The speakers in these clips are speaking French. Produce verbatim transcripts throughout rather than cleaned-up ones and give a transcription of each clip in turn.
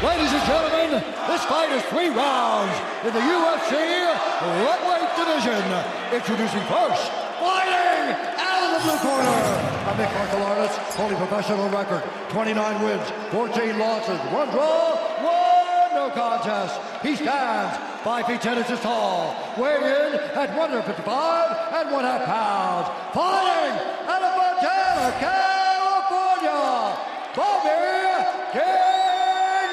Ladies and gentlemen, this fight is three rounds in the U F C lightweight division. Introducing first, fighting out of the blue corner, a Mick Martial artist, holding professional record, twenty-nine wins, fourteen losses, one draw, one no contest. He stands five feet ten inches tall, weighing in at one fifty-five and one half pounds. Fighting out of Montana, California, Bobby King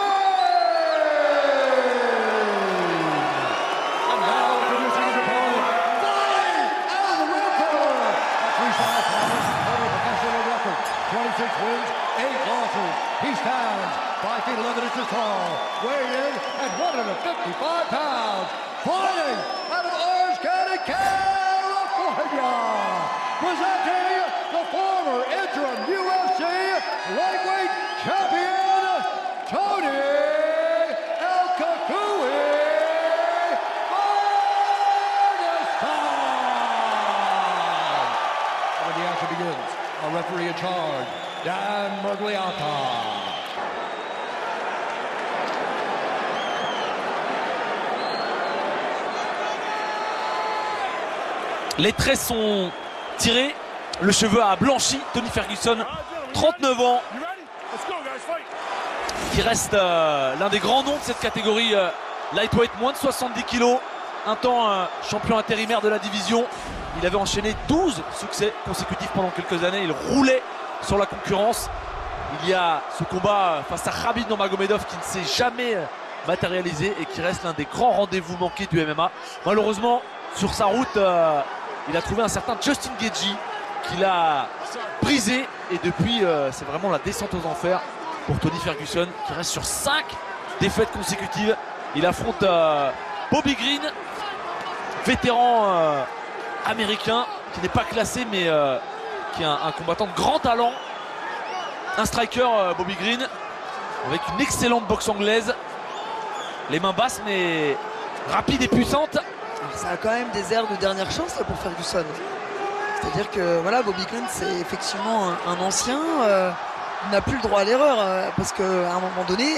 Ray! And now introducing his opponent, fighting out of the red corner, a three-star opponent, holding professional record, twenty-six wins, eight losses. He stands five feet eleven inches tall, weighing in at one fifty-five pounds. Fighting out of Orange County, California, presenting the former interim U F C lightweight champion, Tony El Cucuy Ferguson. When the action begins, our referee in charge, Dan Miragliotta. Les traits sont tirés, le cheveu a blanchi. Tony Ferguson, trente-neuf ans, qui reste euh, l'un des grands noms de cette catégorie euh, lightweight, moins de soixante-dix kilos. Un temps euh, champion intérimaire de la division. Il avait enchaîné douze succès consécutifs pendant quelques années. Il roulait sur la concurrence. Il y a ce combat face à Khabib Nurmagomedov qui ne s'est jamais matérialisé et qui reste l'un des grands rendez-vous manqués du M M A. Malheureusement, sur sa route, euh, il a trouvé un certain Justin Gaethje qu'il a brisé. Et depuis, euh, c'est vraiment la descente aux enfers pour Tony Ferguson qui reste sur cinq défaites consécutives. Il affronte euh, Bobby Green, vétéran euh, américain qui n'est pas classé mais euh, qui est un, un combattant de grand talent. Un striker, euh, Bobby Green, avec une excellente boxe anglaise. Les mains basses mais rapides et puissantes. Ça a quand même des airs de dernière chance là, pour Ferguson. C'est-à-dire que voilà, Bobby Green c'est effectivement un, un ancien. Euh, il n'a plus le droit à l'erreur euh, parce qu'à un moment donné,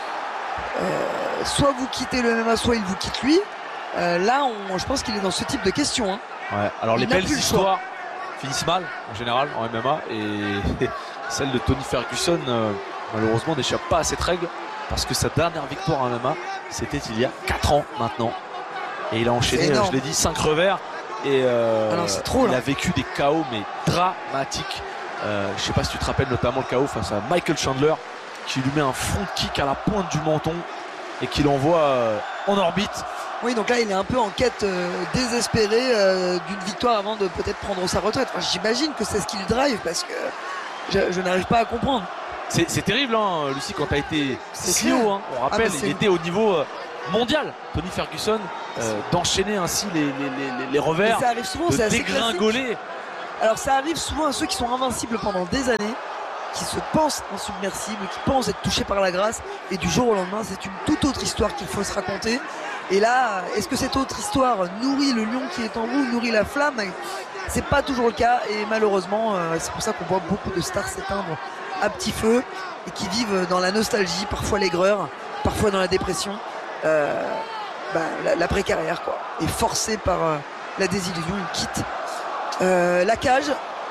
euh, soit vous quittez le M M A, soit il vous quitte lui. Euh, là, on, je pense qu'il est dans ce type de questions. Hein. Ouais, alors il les belles histoires choix. finissent mal en général en M M A et celle de Tony Ferguson euh, malheureusement n'échappe pas à cette règle parce que sa dernière victoire en M M A c'était il y a quatre ans maintenant. Et il a enchaîné, je l'ai dit, cinq revers. Et euh, ah non, trop, il là. a vécu des K O mais dramatiques. Euh, je sais pas si tu te rappelles notamment le K O face à Michael Chandler qui lui met un front kick à la pointe du menton et qui l'envoie euh, en orbite. Oui, donc là il est un peu en quête euh, désespérée euh, d'une victoire avant de peut-être prendre sa retraite. Enfin, j'imagine que c'est ce qui le drive parce que je, je n'arrive pas à comprendre. C'est, c'est terrible, hein, Lucie, quand tu as été si haut. Hein, on rappelle, ah, il était au niveau euh, mondial, Tony Ferguson, euh, d'enchaîner ainsi les, les, les, les revers, ça arrive souvent, de c'est assez dégringoler. classique. Alors ça arrive souvent à ceux qui sont invincibles pendant des années, qui se pensent insubmersibles, qui pensent être touchés par la grâce, et du jour au lendemain, c'est une toute autre histoire qu'il faut se raconter. Et là, est-ce que cette autre histoire nourrit le lion qui est en vous, nourrit la flamme? C'est pas toujours le cas, et malheureusement, euh, c'est pour ça qu'on voit beaucoup de stars s'éteindre à petit feu et qui vivent dans la nostalgie, parfois l'aigreur, parfois dans la dépression. Euh, bah, la, la pré-carrière quoi, et forcé par euh, la désillusion, il quitte euh, la cage.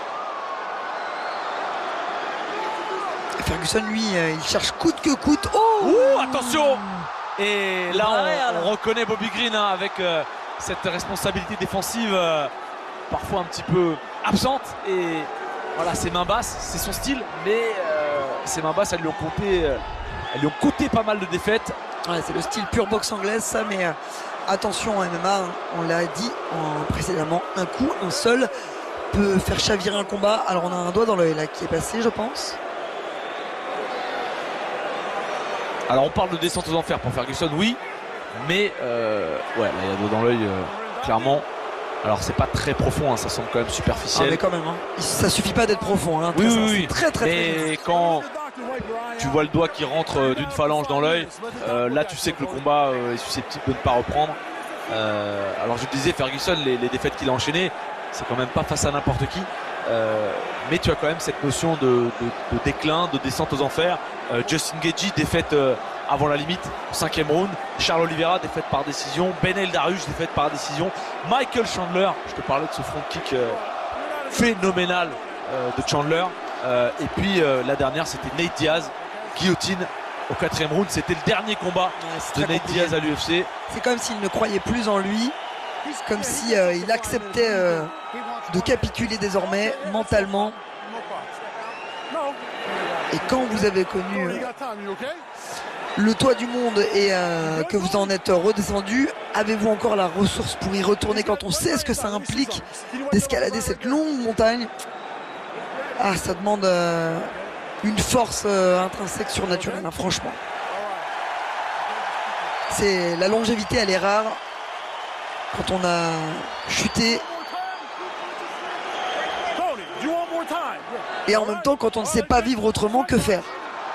Ferguson lui euh, il cherche coûte que coûte. Oh Ouh, attention. Et là on, arrière, là. on reconnaît Bobby Green hein, avec euh, cette responsabilité défensive euh, parfois un petit peu absente. Et voilà, ses mains basses, c'est son style, mais euh, ses mains basses elles lui ont coûté euh, elles lui ont coûté pas mal de défaites. Ouais, c'est le style pure boxe anglaise ça, mais euh, attention en M M A, hein, on l'a dit en, précédemment, un coup, un seul peut faire chavirer un combat. Alors on a un doigt dans l'œil là qui est passé, je pense. Alors on parle de descente aux enfers pour Ferguson, oui, mais euh, ouais, là il y a doigt dans l'œil euh, clairement. Alors c'est pas très profond, hein, ça semble quand même superficiel. Ah, mais quand même, hein. Ça suffit pas d'être profond. Hein, oui, ça, oui, oui. Très très mais très. Quand tu vois le doigt qui rentre euh, d'une phalange dans l'œil, euh, là tu sais que le combat euh, est susceptible de ne pas reprendre. Euh, alors je disais Ferguson, les, les défaites qu'il a enchaînées, c'est quand même pas face à n'importe qui. Euh, mais tu as quand même cette notion de, de, de déclin, de descente aux enfers. Euh, Justin Gaethje, défaite euh, avant la limite, cinquième round. Charles Oliveira, défaite par décision. Beneil Dariush, défaite par décision. Michael Chandler, je te parlais de ce front kick euh, phénoménal euh, de Chandler. Euh, et puis euh, la dernière, c'était Nate Diaz, guillotine au quatrième round. C'était le dernier combat ouais, de Nate compliqué. Diaz à l'U F C. C'est comme s'il ne croyait plus en lui, comme si euh, il acceptait euh, de capituler désormais mentalement. Et quand vous avez connu euh, le toit du monde et euh, que vous en êtes redescendu, avez-vous encore la ressource pour y retourner quand on sait ce que ça implique d'escalader cette longue montagne? Ah, ça demande euh, une force euh, intrinsèque surnaturelle, hein, franchement. C'est la longévité, elle est rare. Quand on a chuté et en même temps quand on ne sait pas vivre autrement, que faire?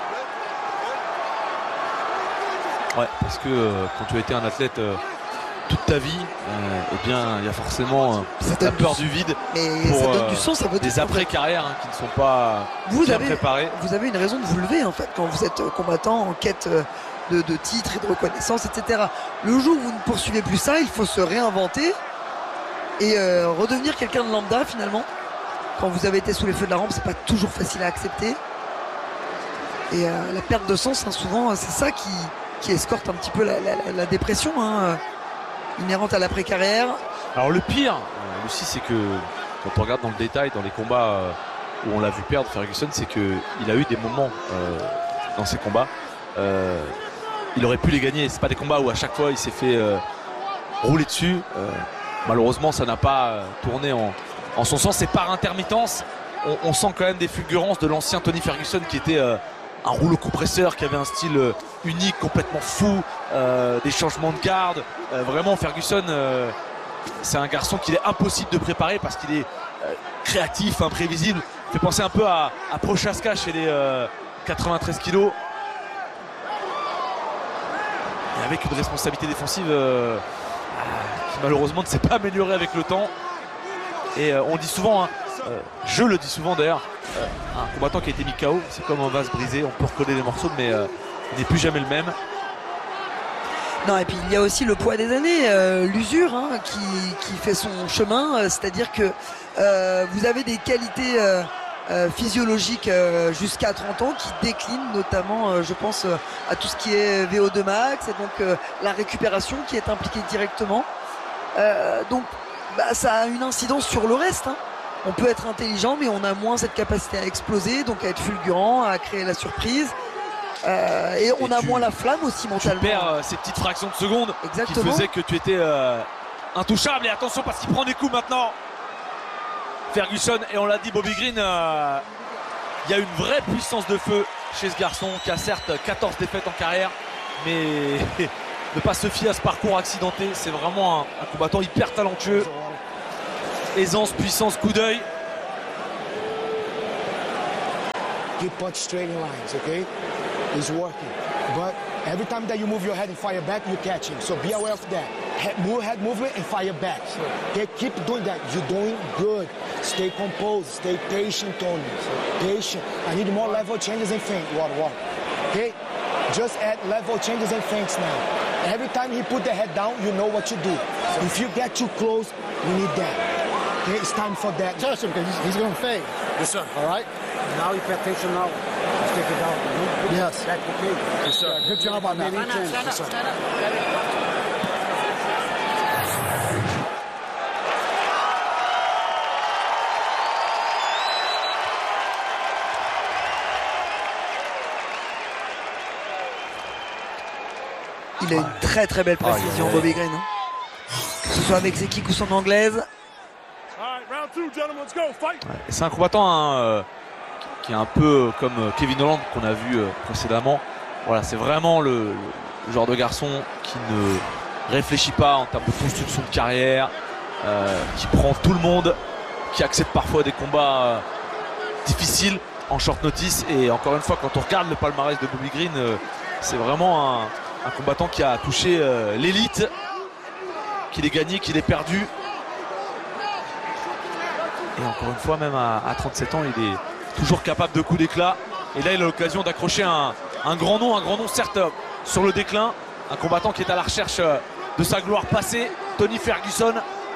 Ouais, parce que euh, quand tu as été un athlète euh, toute ta vie, euh, eh bien il y a forcément euh, la peur du, du vide. Mais pour, ça donne euh, du sens à votre des après-carrières hein, qui ne sont pas vous bien avez, préparées. Vous avez une raison de vous lever en fait quand vous êtes combattant en quête de, de titres et de reconnaissance, et cetera. Le jour où vous ne poursuivez plus ça, il faut se réinventer et euh, redevenir quelqu'un de lambda finalement. Quand vous avez été sous les feux de la rampe, c'est pas toujours facile à accepter. Et euh, la perte de sens, hein, souvent, c'est ça qui, qui escorte un petit peu la, la, la dépression hein, inhérente à l'après-carrière. Alors le pire, euh, aussi, c'est que quand on regarde dans le détail, dans les combats euh, où on l'a vu perdre Ferguson, c'est qu'il a eu des moments euh, dans ces combats. Euh, il aurait pu les gagner. C'est pas des combats où à chaque fois il s'est fait euh, rouler dessus. Euh, malheureusement, ça n'a pas euh, tourné en En son sens, c'est par intermittence. On, on sent quand même des fulgurances de l'ancien Tony Ferguson qui était euh, un rouleau compresseur, qui avait un style euh, unique, complètement fou, euh, des changements de garde. Euh, vraiment, Ferguson, euh, c'est un garçon qu'il est impossible de préparer parce qu'il est euh, créatif, imprévisible. Il fait penser un peu à, à Prochaska chez les euh, quatre-vingt-treize kilos. Et avec une responsabilité défensive euh, qui malheureusement ne s'est pas améliorée avec le temps. Et euh, on dit souvent, hein, euh, je le dis souvent d'ailleurs, euh, un combattant qui a été mis K O, c'est comme un vase brisé, on peut recoller les morceaux, mais euh, il n'est plus jamais le même. Non, et puis il y a aussi le poids des années, euh, l'usure hein, qui, qui fait son chemin, euh, c'est-à-dire que euh, vous avez des qualités euh, euh, physiologiques euh, jusqu'à trente ans qui déclinent, notamment, euh, je pense, euh, à tout ce qui est V O deux max, et donc euh, la récupération qui est impliquée directement. Euh, donc, Bah, ça a une incidence sur le reste hein. On peut être intelligent mais on a moins cette capacité à exploser, donc à être fulgurant, à créer la surprise euh, et on et a tu, moins la flamme aussi mentalement. Tu perds euh, ces petites fractions de secondes Exactement. Qui faisaient que tu étais euh, intouchable. Et attention parce qu'il prend des coups maintenant Ferguson, et on l'a dit, Bobby Green, il euh, y a une vraie puissance de feu chez ce garçon qui a certes quatorze défaites en carrière, mais ne pas se fier à ce parcours accidenté. C'est vraiment un, un combattant hyper talentueux. Aisance, puissance, coup d'œil. He punch straight in lines, okay? He's working. But every time that you move your head and fire back, you catch him. So be aware of that. Head, move, head movement and fire back. Okay? Keep doing that. You're doing good. Stay composed. Stay patient, Tony. Patient. I need more level changes and feint. What, what? Okay? Just add level changes and feints now. Every time he put the head down, you know what to do. If you get too close, you need that. Okay, it's time for that. Touch him because he's, he's going to fade. Yes, sir. All right? Now you pay attention now. Let's take it down. Yes. Back to cage. Yes, sir. Good job on that. Yes, sir. Il a une très très belle précision, oh, Bobby Green. Hein. Que ce soit avec ses kicks ou son anglaise. Ouais, c'est un combattant hein, euh, qui est un peu comme Kevin Holland qu'on a vu euh, précédemment. Voilà, c'est vraiment le, le genre de garçon qui ne réfléchit pas en termes de construction de carrière, euh, qui prend tout le monde, qui accepte parfois des combats euh, difficiles en short notice. Et encore une fois, quand on regarde le palmarès de Bobby Green, euh, c'est vraiment un, un combattant qui a touché euh, l'élite, qu'il ait gagné, qu'il ait perdu. Et encore une fois, même à, à trente-sept ans, il est toujours capable de coups d'éclat. Et là, il a l'occasion d'accrocher un, un grand nom, un grand nom certes sur le déclin. Un combattant qui est à la recherche de sa gloire passée, Tony Ferguson.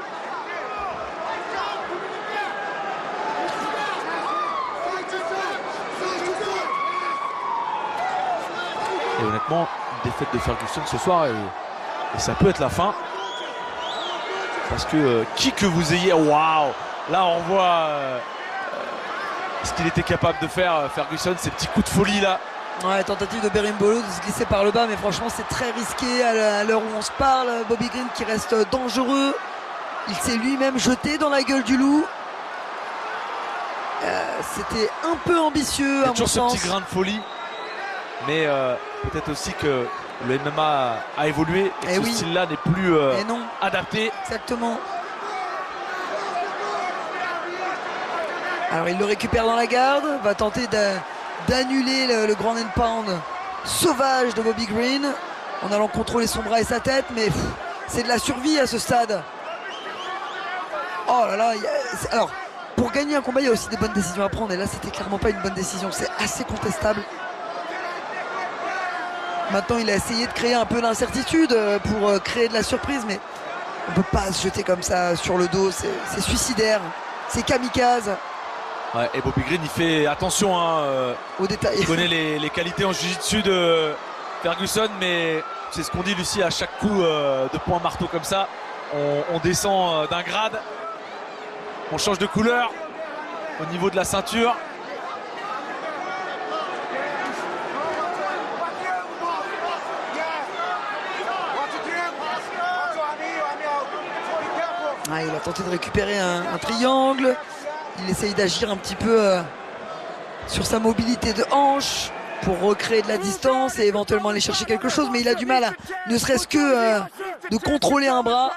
Et honnêtement, une défaite de Ferguson ce soir, et, et ça peut être la fin. Parce que euh, qui que vous ayez, waouh, là on voit euh, ce qu'il était capable de faire, Ferguson, ces petits coups de folie là. Ouais, tentative de Berimbolo de se glisser par le bas, mais franchement c'est très risqué à l'heure où on se parle. Bobby Green qui reste dangereux, il s'est lui-même jeté dans la gueule du loup. Euh, C'était un peu ambitieux à mon toujours ce sens. petit grain de folie, mais euh, peut-être aussi que le M M A a évolué et que Eh ce oui. style-là n'est plus euh, Et non, adapté. exactement. Alors il le récupère dans la garde, va tenter d'annuler le, le grand end pound sauvage de Bobby Green en allant contrôler son bras et sa tête, mais c'est de la survie à ce stade. Oh là là, il y a, alors pour gagner un combat il y a aussi des bonnes décisions à prendre, et là c'était clairement pas une bonne décision, c'est assez contestable. Maintenant il a essayé de créer un peu d'incertitude pour créer de la surprise, mais on peut pas se jeter comme ça sur le dos, c'est suicidaire, c'est kamikaze. Ouais, et Bobby Green il fait attention hein, euh, Au détail. il connaît les, les qualités en jiu-jitsu de Ferguson, mais c'est ce qu'on dit Lucie, à chaque coup euh, de poing marteau comme ça on, on descend euh, d'un grade, on change de couleur au niveau de la ceinture. Ah, il a tenté de récupérer un, un triangle. Il essaye d'agir un petit peu euh, sur sa mobilité de hanche pour recréer de la distance et éventuellement aller chercher quelque chose, mais il a du mal à ne serait-ce que euh, de contrôler un bras.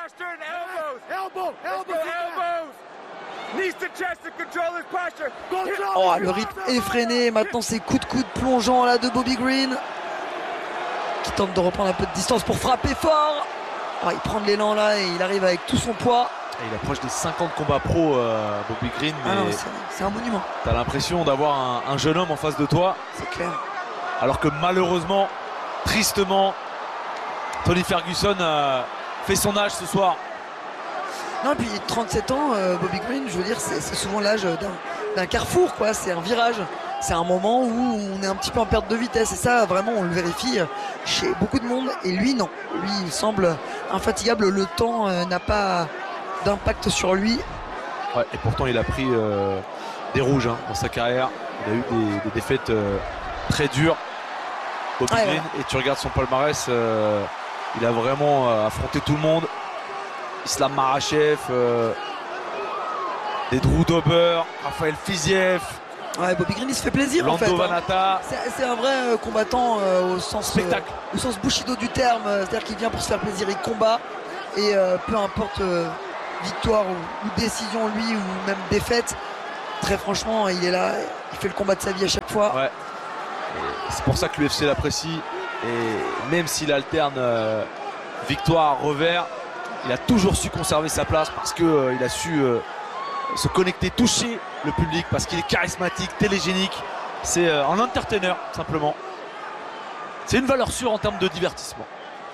Oh, le rythme effréné. Maintenant ces coups de coude plongeants là de Bobby Green qui tente de reprendre un peu de distance pour frapper fort. Oh, il prend de l'élan là et il arrive avec tout son poids. Et il approche des cinquante combats pro, euh, Bobby Green, mais ah c'est un monument. tu as l'impression d'avoir un, un jeune homme en face de toi. C'est clair. Alors que malheureusement, tristement, Tony Ferguson euh, fait son âge ce soir. Non, et puis trente-sept ans, euh, Bobby Green, je veux dire, c'est souvent l'âge d'un carrefour, quoi. C'est un virage. C'est un moment où on est un petit peu en perte de vitesse. Et ça, vraiment, on le vérifie chez beaucoup de monde. Et lui, non. Lui, il semble infatigable. Le temps euh, n'a pas d'impact sur lui. Ouais, et pourtant, il a pris euh, des rouges hein, dans sa carrière. Il a eu des, des défaites euh, très dures. Bobby ouais, Green, ouais. et tu regardes son palmarès, euh, il a vraiment euh, affronté tout le monde. Islam Makhachev, euh, des Drew Dober, Raphaël Fiziev, Ouais, Bobby Green, il se fait plaisir Lando en fait. Hein. Vanata. C'est un vrai euh, combattant euh, au sens Spectacle. euh, au sens Bushido du terme, euh, c'est-à-dire qu'il vient pour se faire plaisir, il combat et euh, peu importe euh, victoire ou, ou décision lui ou même défaite, très franchement, il est là, il fait le combat de sa vie à chaque fois. Ouais. C'est pour ça que l'U F C l'apprécie, et même s'il alterne euh, victoire, revers, il a toujours su conserver sa place parce qu'il euh, a su euh, se connecter, toucher le public, parce qu'il est charismatique, télégénique. C'est euh, un entertainer simplement. C'est une valeur sûre en termes de divertissement.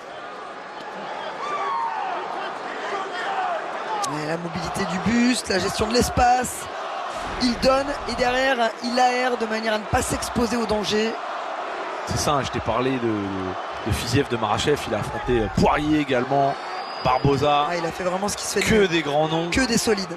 Et la mobilité du buste, la gestion de l'espace, il donne et derrière il aère de manière à ne pas s'exposer au danger. C'est ça, hein, je t'ai parlé de, de, de Fiziev, de Makhachev, il a affronté Poirier également, Barboza, Ah, il a fait vraiment ce qui se fait de que mieux. des grands noms. Que des solides.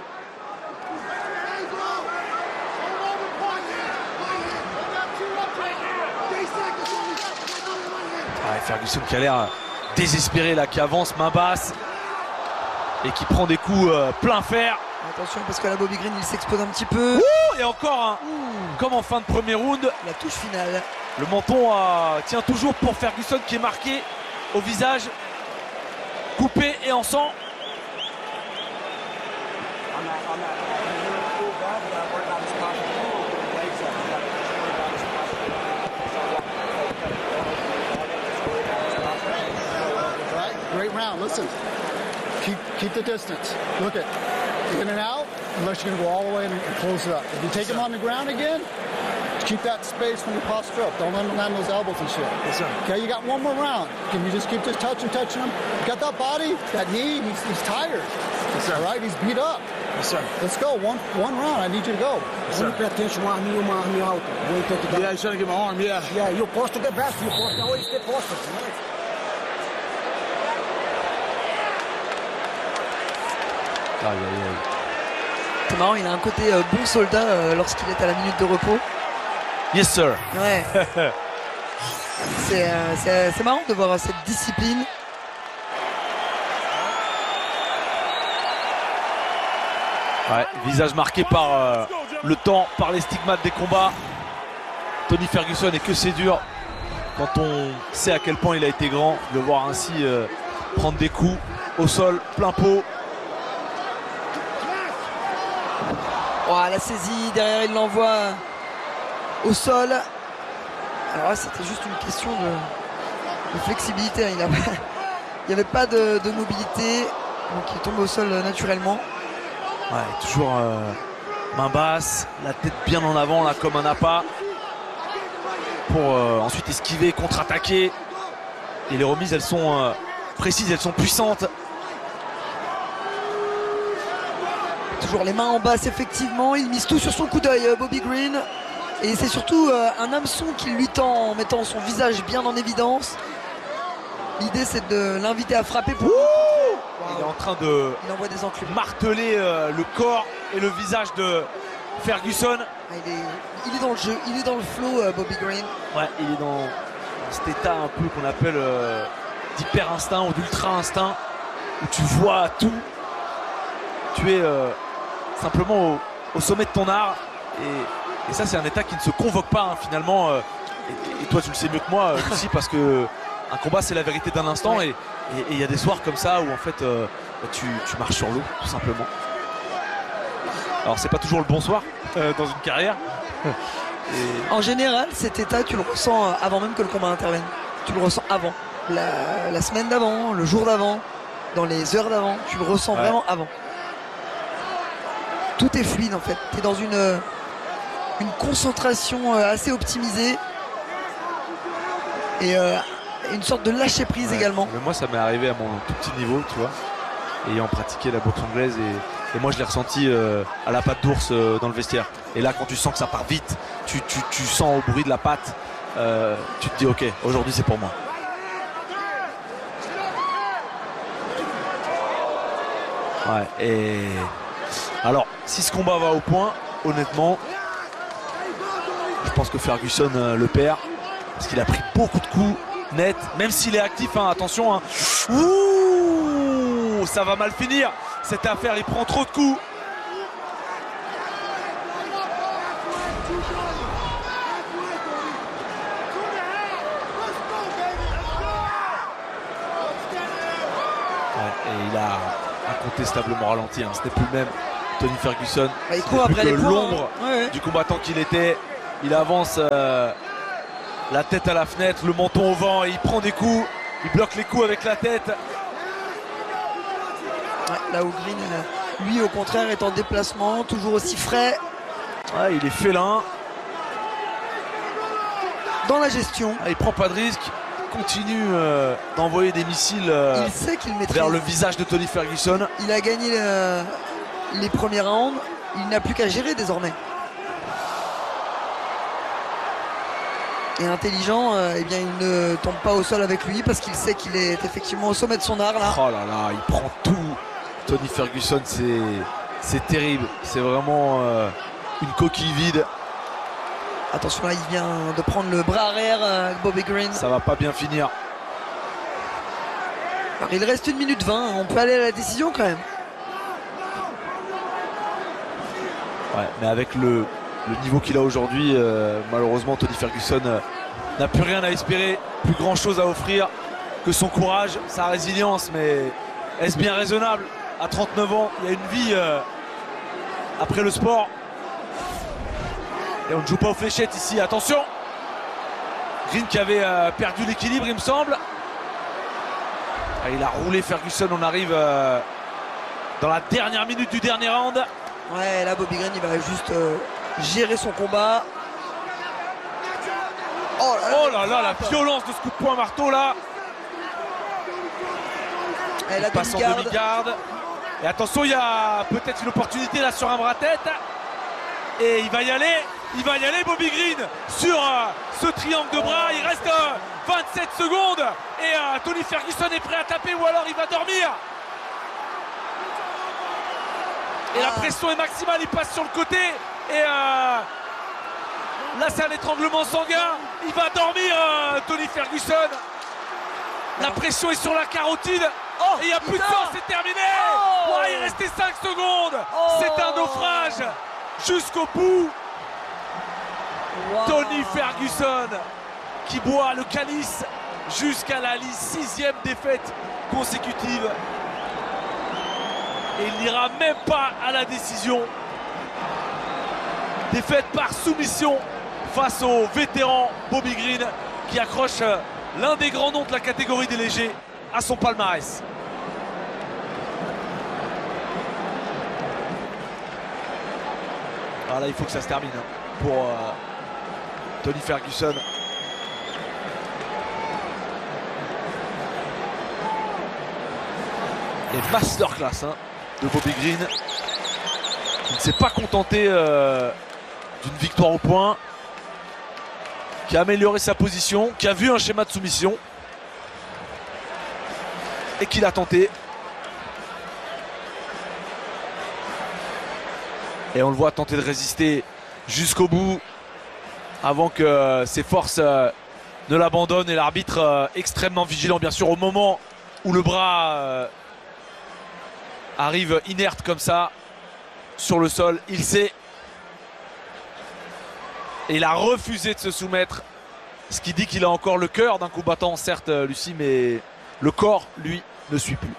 Ah, Ferguson qui a l'air désespéré là, qui avance main basse et qui prend des coups euh, plein fer. Attention parce que la Bobby Green il s'expose un petit peu. Ouh, et encore un, comme en fin de premier round. La touche finale. Le menton euh, tient toujours pour Ferguson qui est marqué au visage, coupé et en sang. Great round. Listen, keep keep the distance. Look at in and out. unless you're going to go all the way and close it up. If you take him on the ground again, keep that space when you posture up. Don't let him land those elbows and shit. Yes, sir. Okay, you got one more round. Can you just keep just touching, touching him? You got that body, that knee, he's, he's tired. Yes, sir. All right, he's beat up. Yes, sir. Let's go, one one round. I need you to go. Yes, sir. Pay attention, uma arminha, uma arminha alta. Vou take it down. Yeah, he's trying to get my arm, yeah. Yeah, you posture the best. You posture, always stay posture. Aïe, aïe, aïe. C'est marrant, il a un côté euh, bon soldat euh, lorsqu'il est à la minute de repos. Yes, sir. Ouais. c'est, euh, c'est, c'est marrant de voir cette discipline. Ouais, visage marqué par euh, le temps, par les stigmates des combats. Tony Ferguson, et que c'est dur quand on sait à quel point il a été grand, de le voir ainsi euh, prendre des coups au sol, plein pot. Oh, la saisie, derrière il l'envoie au sol. Alors là c'était juste une question de, de flexibilité. Il n'y avait pas de, de mobilité, donc il tombe au sol naturellement. Ouais, toujours euh, main basse, la tête bien en avant là comme un appât. Pour euh, ensuite esquiver, contre-attaquer. Et les remises elles sont euh, précises, elles sont puissantes. Toujours les mains en basse effectivement, il mise tout sur son coup d'œil Bobby Green. Et c'est surtout euh, un hameçon qui lui tend en mettant son visage bien en évidence. L'idée c'est de l'inviter à frapper pour... Il est en train de Il envoie des enclumes. marteler euh, le corps et le visage de Ferguson. Ah, il, est, il est dans le jeu, il est dans le flow euh, Bobby Green. Ouais, il est dans cet état un peu qu'on appelle euh, d'hyper instinct ou d'ultra instinct, où tu vois tout. Tu es euh, simplement au, au sommet de ton art. Et, et ça c'est un état qui ne se convoque pas hein, finalement. Euh, et, et toi tu le sais mieux que moi, Lucie, parce que un combat c'est la vérité d'un instant. Ouais. Et il y a des soirs comme ça où en fait euh, tu, tu marches sur l'eau tout simplement. Alors c'est pas toujours le bon soir euh, dans une carrière. Et... En général, cet état, tu le ressens avant même que le combat intervienne. Tu le ressens avant. La, la semaine d'avant, le jour d'avant, dans les heures d'avant. Tu le ressens ouais. vraiment avant. Tout est fluide en fait. Tu es dans une, une concentration assez optimisée. Et euh, une sorte de lâcher prise ouais. également. Mais moi ça m'est arrivé à mon tout petit niveau, tu vois. Ayant pratiqué la boxe anglaise et, et moi je l'ai ressenti euh, à la patte d'ours euh, dans le vestiaire. Et là quand tu sens que ça part vite, tu, tu, tu sens au bruit de la patte, euh, tu te dis ok, aujourd'hui c'est pour moi. Ouais, et alors si ce combat va au point, honnêtement, je pense que Ferguson euh, le perd parce qu'il a pris beaucoup de coups net, même s'il est actif, hein, attention. Hein. Ouh, ça va mal finir cette affaire, il prend trop de coups. Ouais, et il a incontestablement ralenti, hein. Ce n'est plus le même Tony Ferguson. Bah, il court après plus les que points, l'ombre hein. Ouais, ouais. du combattant qu'il était. Il avance euh, la tête à la fenêtre, le menton au vent, et il prend des coups, il bloque les coups avec la tête. Ouais, là où Green, euh, lui au contraire, est en déplacement, toujours aussi frais. Ouais, il est félin. Dans la gestion. Ah, il prend pas de risque, il continue euh, d'envoyer des missiles euh, Il sait qu'il maîtrise. vers le visage de Tony Ferguson. Il a gagné le- les premiers rounds. Il n'a plus qu'à gérer désormais. Et intelligent, euh, eh bien, il ne tombe pas au sol avec lui parce qu'il sait qu'il est effectivement au sommet de son art là. Oh là là, il prend tout. Tony Ferguson, c'est c'est terrible. C'est vraiment euh, une coquille vide. Attention là, il vient de prendre le bras arrière, euh, Bobby Green. Ça va pas bien finir. Alors, il reste une minute vingt, on peut aller à la décision quand même. Ouais, mais avec le, le niveau qu'il a aujourd'hui, euh, malheureusement Tony Ferguson euh, n'a plus rien à espérer, plus grand chose à offrir que son courage, sa résilience. Mais est-ce bien raisonnable? À trente-neuf ans, il y a une vie euh, après le sport. Et on ne joue pas aux fléchettes ici, attention. Green qui avait euh, perdu l'équilibre, il me semble. Ah, il a roulé Ferguson, on arrive euh, dans la dernière minute du dernier round. Ouais, là Bobby Green il va juste euh, gérer son combat. Oh là là, oh là, là la violence de ce coup de poing marteau là. Elle il passe en demi-garde. Et attention, il y a peut-être une opportunité là sur un bras-tête. Et il va y aller, il va y aller Bobby Green sur euh, ce triangle de bras. Il reste euh, vingt-sept secondes et euh, Tony Ferguson est prêt à taper ou alors il va dormir. Et la pression est maximale, il passe sur le côté et euh, là c'est un étranglement sanguin. Il va dormir euh, Tony Ferguson. La pression est sur la carotide. Oh, et il n'y a plus de temps, c'est terminé. Oh, ouais, il restait cinq secondes. Oh, c'est un naufrage jusqu'au bout. Wow. Tony Ferguson qui boit le calice jusqu'à la sixième défaite consécutive. Et il n'ira même pas à la décision. Défaite par soumission face au vétéran Bobby Green qui accroche l'un des grands noms de la catégorie des légers à son palmarès. Voilà, il faut que ça se termine pour euh, Tony Ferguson. Et masterclass hein, de Bobby Green qui ne s'est pas contenté euh, d'une victoire au point, qui a amélioré sa position, qui a vu un schéma de soumission et qui l'a tenté. Et on le voit tenter de résister jusqu'au bout avant que ses forces euh, ne l'abandonnent, et l'arbitre euh, extrêmement vigilant bien sûr au moment où le bras euh, arrive inerte comme ça sur le sol. Il sait et il a refusé de se soumettre, ce qui dit qu'il a encore le cœur d'un combattant certes Lucie, mais le corps lui ne suit plus.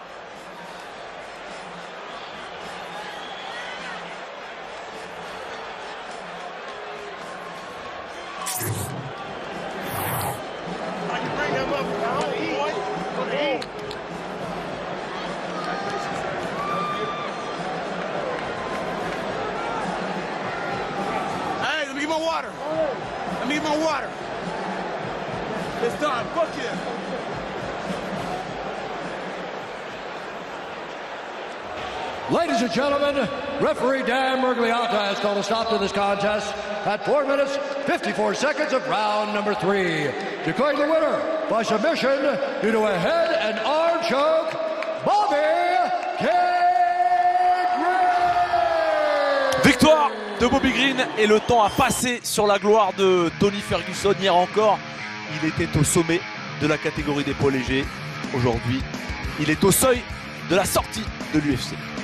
Let me get my water. It's done. Fuck yeah. Ladies and gentlemen, referee Dan Miragliotta has called a stop to this contest at four minutes, fifty-four seconds of round number three. Declaring the winner by submission due to a head and arm choke, Bobby Green. Victoire de Bobby Green, et le temps a passé sur la gloire de Tony Ferguson. Hier encore, il était au sommet de la catégorie des poids légers. Aujourd'hui, il est au seuil de la sortie de l'U F C.